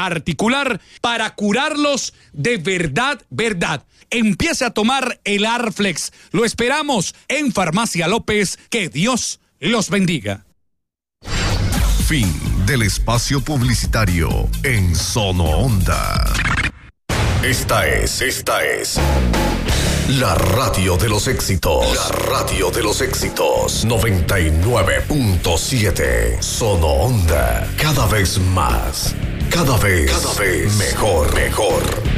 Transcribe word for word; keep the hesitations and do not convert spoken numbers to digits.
articular para curarlos de verdad, verdad. Empiece a tomar el Arflex. Lo esperamos en Farmacia López. Que Dios los bendiga. Fin del espacio publicitario en Sono Onda. Esta es, esta es la radio de los éxitos. La radio de los éxitos. noventa y nueve punto siete. Sono Onda. Cada vez más. Cada vez, cada vez mejor, mejor.